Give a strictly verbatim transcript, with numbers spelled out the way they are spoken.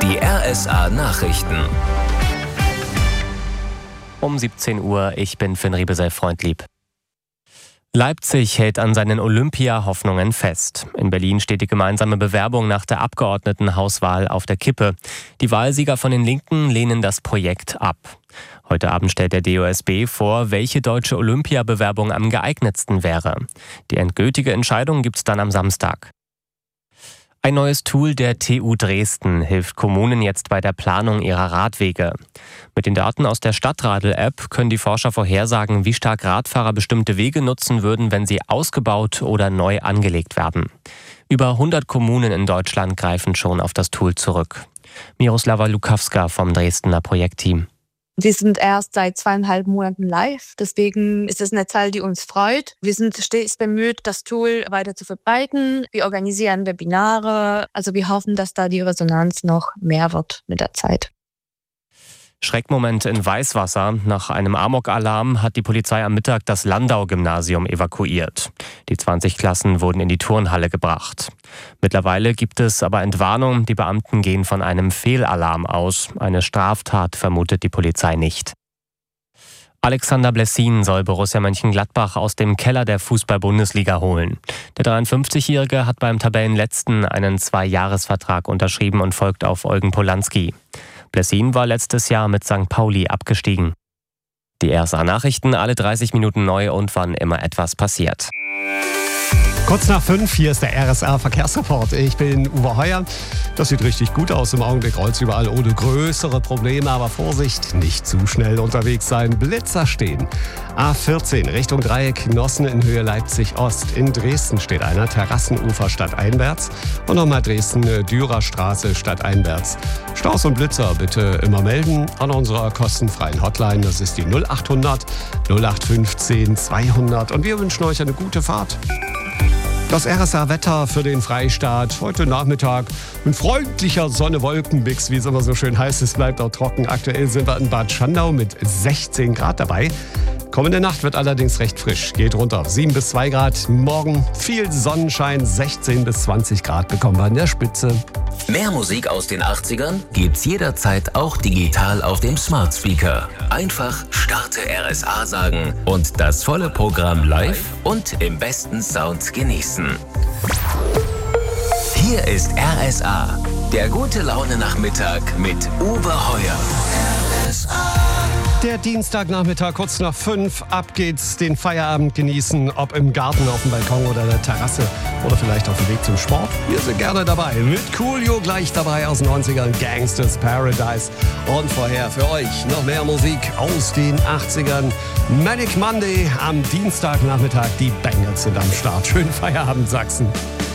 Die R S A-Nachrichten. Um siebzehn Uhr, ich bin Finn Riebesell-Freundlieb. Leipzig hält an seinen Olympia-Hoffnungen fest. In Berlin steht die gemeinsame Bewerbung nach der Abgeordnetenhauswahl auf der Kippe. Die Wahlsieger von den Linken lehnen das Projekt ab. Heute Abend stellt der D O S B vor, welche deutsche Olympiabewerbung am geeignetsten wäre. Die endgültige Entscheidung gibt's dann am Samstag. Ein neues Tool der T U Dresden hilft Kommunen jetzt bei der Planung ihrer Radwege. Mit den Daten aus der Stadtradl-App können die Forscher vorhersagen, wie stark Radfahrer bestimmte Wege nutzen würden, wenn sie ausgebaut oder neu angelegt werden. Über hundert Kommunen in Deutschland greifen schon auf das Tool zurück. Miroslava Lukawska vom Dresdner Projektteam. Wir sind erst seit zweieinhalb Monaten live, deswegen ist es eine Zahl, die uns freut. Wir sind stets bemüht, das Tool weiter zu verbreiten. Wir organisieren Webinare, also wir hoffen, dass da die Resonanz noch mehr wird mit der Zeit. Schreckmoment in Weißwasser. Nach einem Amok-Alarm hat die Polizei am Mittag das Landau-Gymnasium evakuiert. Die zwanzig Klassen wurden in die Turnhalle gebracht. Mittlerweile gibt es aber Entwarnung. Die Beamten gehen von einem Fehlalarm aus. Eine Straftat vermutet die Polizei nicht. Alexander Blessin soll Borussia Mönchengladbach aus dem Keller der Fußball-Bundesliga holen. Der dreiundfünfzigjährige hat beim Tabellenletzten einen Zwei-Jahres-Vertrag unterschrieben und folgt auf Eugen Polanski. Blessin war letztes Jahr mit Sankt Pauli abgestiegen. Die R S A-Nachrichten alle dreißig Minuten neu und wann immer etwas passiert. Kurz nach fünf, hier ist der R S A-Verkehrsreport. Ich bin Uwe Heuer. Das sieht richtig gut aus. Im Augenblick rollt es überall ohne größere Probleme. Aber Vorsicht, nicht zu schnell unterwegs sein. Blitzer stehen. A vierzehn Richtung Dreieck Nossen in Höhe Leipzig-Ost. In Dresden steht einer, Terrassenufer stadteinwärts. Und nochmal Dresden-Dürerstraße stadteinwärts. Staus und Blitzer bitte immer melden an unserer kostenfreien Hotline. Das ist die null achthundert null acht fünfzehn zweihundert. Und wir wünschen euch eine gute Fahrt. Das R S A-Wetter für den Freistaat heute Nachmittag. Ein freundlicher Sonne-Wolken-Mix, wie es immer so schön heißt. Es bleibt auch trocken. Aktuell sind wir in Bad Schandau mit sechzehn Grad dabei. Kommende Nacht wird allerdings recht frisch. Geht runter auf sieben bis zwei Grad. Morgen viel Sonnenschein. sechzehn bis zwanzig Grad bekommen wir in der Spitze. Mehr Musik aus den achtzigern gibt's jederzeit auch digital auf dem Smart Speaker. Einfach Starte R S A sagen und das volle Programm live und im besten Sound genießen. Hier ist R S A, der gute Laune-Nachmittag mit Uwe Heuer. R S A. Der Dienstagnachmittag kurz nach fünf. Ab geht's, den Feierabend genießen, ob im Garten, auf dem Balkon oder der Terrasse oder vielleicht auf dem Weg zum Sport. Wir sind gerne dabei. Mit Coolio gleich dabei aus den neunzigern, Gangsters Paradise. Und vorher für euch noch mehr Musik aus den achtzigern. Manic Monday am Dienstagnachmittag. Die Bangers sind am Start. Schönen Feierabend, Sachsen.